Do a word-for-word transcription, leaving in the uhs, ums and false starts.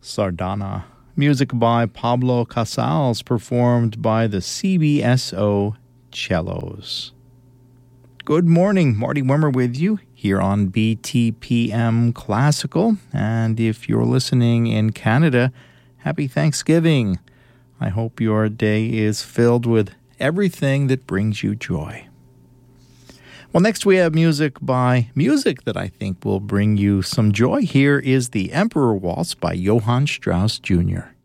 Sardana. Music by Pablo Casals, performed by the C B S O Cellos. Good morning, Marty Wimmer with you here on B T P M Classical. And if you're listening in Canada, happy Thanksgiving. I hope your day is filled with everything that brings you joy. Well, next we have music by music that I think will bring you some joy. Here is the Emperor Waltz by Johann Strauss Junior